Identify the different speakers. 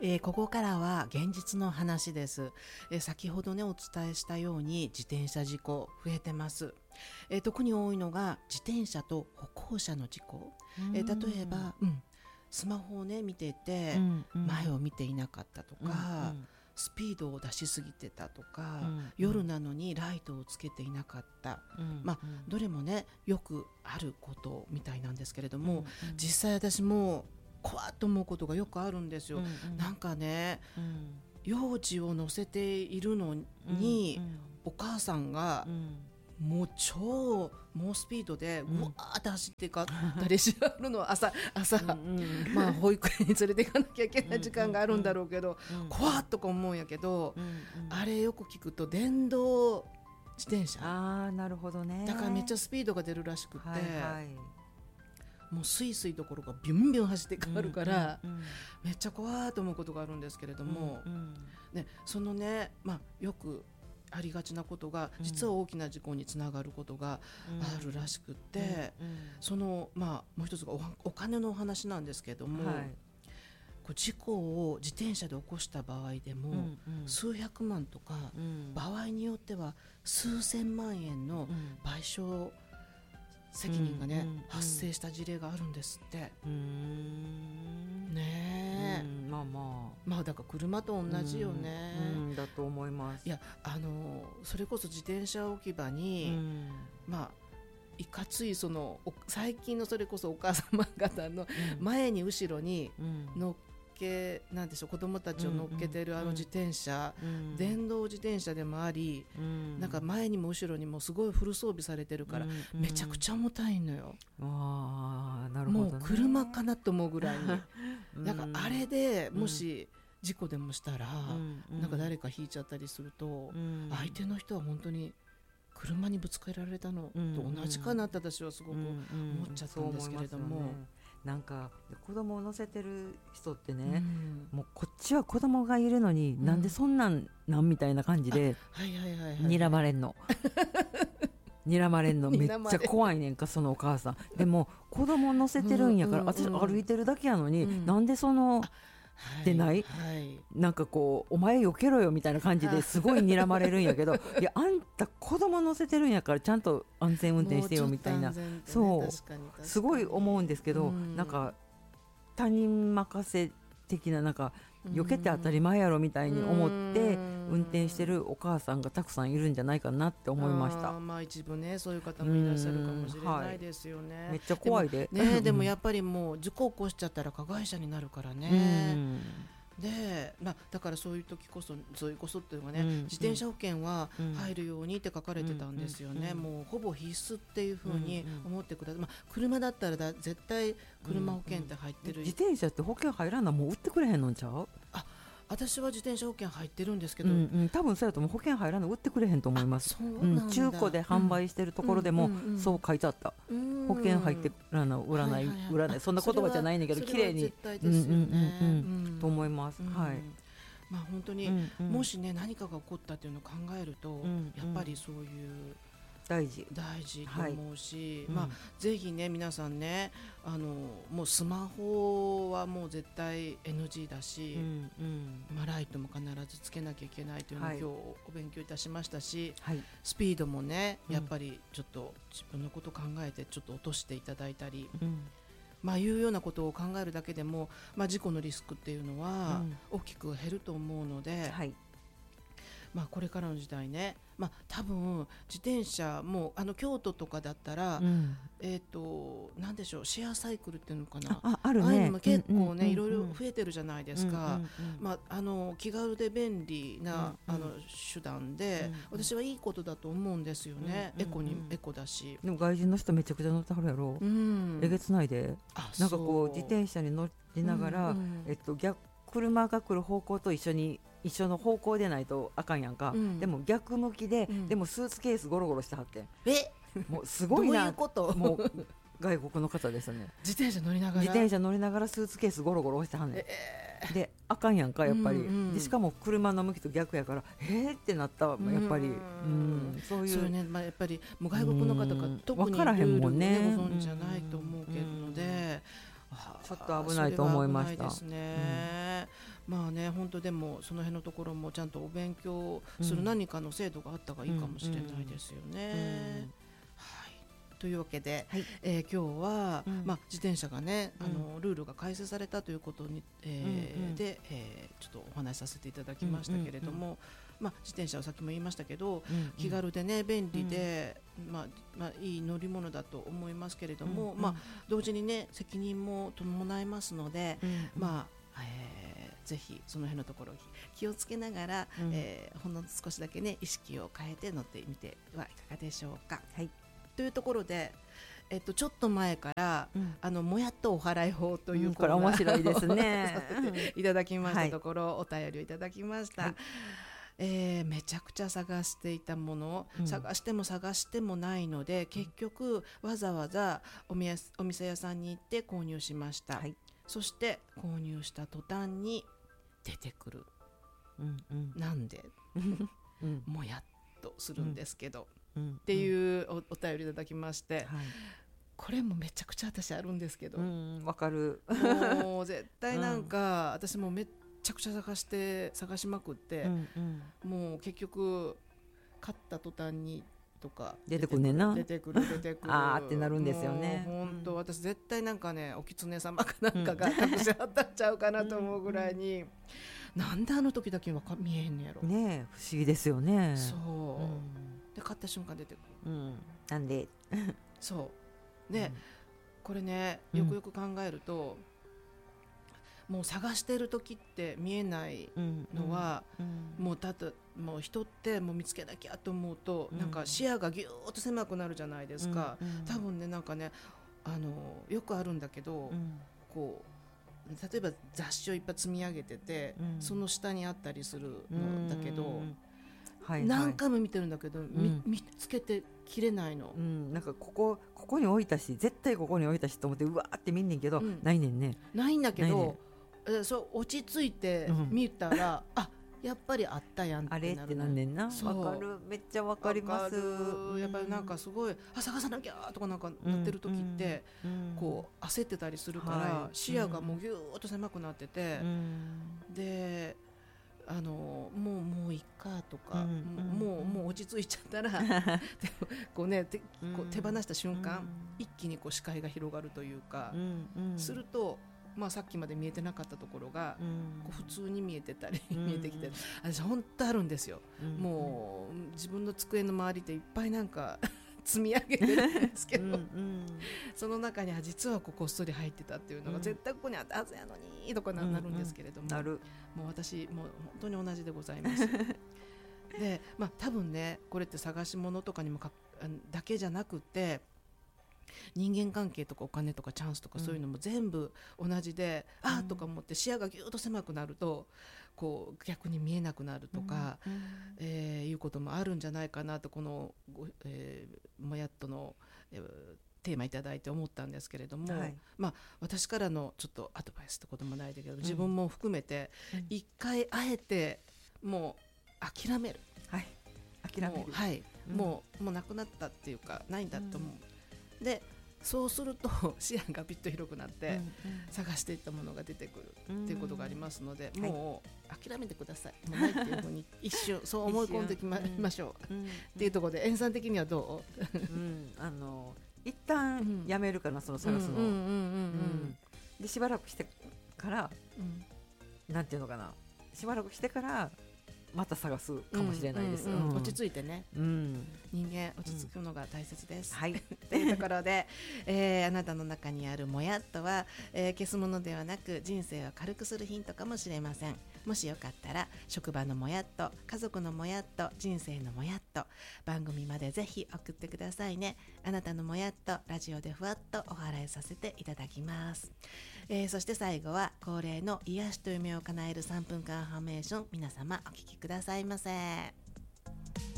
Speaker 1: ここからは現実の話です。先ほどねお伝えしたように自転車事故増えてます。特に多いのが自転車と歩行者の事故。例えば、スマホをね見てて、前を見ていなかったとか、スピードを出しすぎてたとか、夜なのにライトをつけていなかった、どれもねよくあることみたいなんですけれども、実際私も怖っと思うことがよくあるんですよ。なんかね、幼児を乗せているのに、お母さんがもう超猛スピードでうわーって走ってかったりしはるのは朝、保育園に連れて行かなきゃいけない時間があるんだろうけど、怖っとか思うんやけど、あれよく聞くと電動自転車、
Speaker 2: なるほどね。
Speaker 1: だからめっちゃスピードが出るらしくて、もうスイスイどころかビュンビュン走って変わるから、めっちゃ怖いと思うことがあるんですけれども、そのね、よくありがちなことが実は大きな事故につながることがあるらしくて、そのもう一つがお金のお話なんですけれども、こう事故を自転車で起こした場合でも、数百万とか、場合によっては数千万円の賠償責任がね、発生した事例があるんですって。ねえ、だから車と同じよね。
Speaker 2: だと思います。
Speaker 1: いや、それこそ自転車置き場に、いかついその最近のそれこそお母様方の前に後ろに乗っなんでしょう、子供たちを乗っけてる自転車、電動自転車でもあり、なんか前にも後ろにもすごいフル装備されてるから、めちゃくちゃ重たいのよ。
Speaker 2: なるほどね。
Speaker 1: もう車かなと思うぐらいになんかあれでもし事故でもしたら、なんか誰かひいちゃったりすると、相手の人は本当に車にぶつけられたのと同じかなって私はすごく思っちゃったんですけれども、
Speaker 2: なんか子供を乗せてる人ってね、もうこっちは子供がいるのに、なんでそんなんみたいな感じで睨まれんの睨まれんのめっちゃ怖いねんか、そのお母さん。でも子供乗せてるんやから、私歩いてるだけやのに、なんでそのでない、なんかこうお前避けろよみたいな感じですごい睨まれるんやけどいや、あんた子供乗せてるんやからちゃんと安全運転してよみたいな、そうすごい思うんですけど、なんか他人任せ的な、なんか避けて当たり前やろみたいに思って運転してるお母さんがたくさんいるんじゃないかなって思いました。
Speaker 1: 一部ね、そういう方もいらっしゃるかもしれないですよね。
Speaker 2: めっちゃ怖いで
Speaker 1: でもやっぱりもう事故起こしちゃったら加害者になるからね。で、だからそういう時こそっていうのがね、自転車保険は入るようにって書かれてたんですよね。もうほぼ必須っていうふうに思ってください。車だったら絶対車保険って入ってる。
Speaker 2: 自転車って保険入らんのもう売ってくれへんのんちゃう？
Speaker 1: 私は自転車保険入ってるんですけど、
Speaker 2: 多分そうやともう保険入らんの売ってくれへんと思います。中古で販売してるところでもそう書いてあった。保険入ってらな売らないそんな言葉じゃないねんけど、綺麗にと思います。
Speaker 1: 本当にもしね何かが起こったっていうのを考えると、やっぱりそういう大事と思うし、ぜひね皆さんね、もうスマホはもう絶対 NG だし、ライトも必ずつけなきゃいけないというのを今日お勉強いたしましたし、スピードもねやっぱりちょっと自分のことを考えてちょっと落としていただいたり、いうようなことを考えるだけでも、事故のリスクっていうのは大きく減ると思うので、これからの時代ね、多分自転車も京都とかだったら、なんでしょう、シェアサイクルっていうのかな、
Speaker 2: あるね、
Speaker 1: ああいうのも結構ね、いろいろ増えてるじゃないですか。気軽で便利な手段で、私はいいことだと思うんですよね。エコだし。
Speaker 2: でも外人の人めちゃくちゃ乗ってはるやろ。えげつないで、なんかこう自転車に乗りながら、車が来る方向と一緒の方向でないとあかんやんか、でも逆向きで、でもスーツケースゴロゴロしてはって、もうすごいな。
Speaker 1: どういうこと？
Speaker 2: もう外国の方ですね。
Speaker 1: 自転車乗りながら
Speaker 2: スーツケースゴロゴロしてはんねん、であかんやんかやっぱり、でしかも車の向きと逆やからってなったわやっぱり、そういう
Speaker 1: ね、やっぱりもう外国の方が特にルールをねご存知じゃないと思うけどので、
Speaker 2: ちょっと危ないと思いました。
Speaker 1: それは危ないですね。 まあね、本当でもその辺のところもちゃんとお勉強する何かの制度があった方がいいかもしれないですよね。はい、というわけで、
Speaker 2: はい、
Speaker 1: 今日は、自転車がね、ルールが改正されたということに、で、ちょっとお話しさせていただきましたけれども、自転車はさっきも言いましたけど、気軽でね便利で、いい乗り物だと思いますけれども、同時にね責任も伴いますので、ぜひその辺のところ気をつけながら、ほんの少しだけね意識を変えて乗ってみてはいかがでしょうか。はい、というところで、ちょっと前から、もやっとお祓い法という
Speaker 2: これ面白いですね
Speaker 1: させていただきましたところ、お便りをいただきました。めちゃくちゃ探していたもの、探しても探してもないので、結局わざわざお店屋さんに行って購入しました。そして購入した途端に出てくる、なんで、もやっとするんですけど、っていうお便りいただきまして、これもめちゃくちゃ私あるんですけど、
Speaker 2: わかる。
Speaker 1: もう絶対なんか、私もめっちゃくちゃ探しまくって、もう結局買った途端にとか
Speaker 2: 出てくるねんな。
Speaker 1: 出てくる
Speaker 2: あーってなるんですよね。
Speaker 1: 本当、私絶対なんかね、お狐様かなんかが隠しあったんちゃうかなと思うぐらいに、なんであの時だけは見えへんのやろ
Speaker 2: ね。不思議ですよね。
Speaker 1: そう、で買った瞬間出てくる、
Speaker 2: なんで
Speaker 1: そうで、これねよくよく考えると、もう探してる時って見えないのは、もうもう人ってもう見つけなきゃと思うと、なんか視野がぎゅーっと狭くなるじゃないですか。多分ね、なんかね、よくあるんだけど、こう例えば雑誌をいっぱい積み上げてて、その下にあったりするのだけど、何回も見てるんだけど、見つけてきれないの。
Speaker 2: なんかここに置いたし、絶対ここに置いたしと思ってうわーって見んねんけど、ないねんね。
Speaker 1: ないんだけど、そう落ち着いて見たら、やっぱりあったやんってなる。
Speaker 2: あれってなんねんな。わかる、めっちゃわかります。
Speaker 1: やっぱりなんかすごい、探さなきゃとかなんかなってる時って、こう焦ってたりするから、視野がもうぎゅーっと狭くなってて、でもういっかとか、もう落ち着いちゃったらこうね、こう手放した瞬間、一気にこう視界が広がるというか、すると、さっきまで見えてなかったところが、こう普通に見えてたり見えてきて、私本当あるんですよ。もう自分の机の周りでいっぱいなんか積み上げてるんですけど、その中には実はこっそり入ってたっていうのが、絶対ここにあったはずやのにとかなるんですけれども、もう私もう本当に同じでございます。で、多分ね、これって探し物とかにもだけじゃなくて、人間関係とかお金とかチャンスとかそういうのも全部同じで、とか思って視野がぎゅーっと狭くなると、こう逆に見えなくなるとか、いうこともあるんじゃないかなと、この、もやっとの、テーマいただいて思ったんですけれども、私からのちょっとアドバイスってこともないだけど、自分も含めて一回あえてもう諦める、もうなくなったっていうかないんだと思う。でそうすると視野がビッと広くなって、探していったものが出てくるっていうことがありますので、もう諦めてください。もうないっていうふうに一瞬そう思い込んできましょうっていうところで、円さん的にはどう？
Speaker 2: 一旦やめるかな、その探すの。でしばらくしてから、なんていうのかな、しばらくしてからまた探すかもしれないです。
Speaker 1: 落ち着いてね、人間落ち着くのが大切です。というところで、あなたの中にあるもやっとは、消すものではなく人生を軽くするヒントかもしれません。もしよかったら職場のもやっと、家族のもやっと、人生のもやっと、番組までぜひ送ってくださいね。あなたのもやっとラジオでふわっとお祓いさせていただきます。そして最後は恒例の癒しと夢を叶える3分間アファメーション、皆様お聞きくださいませ。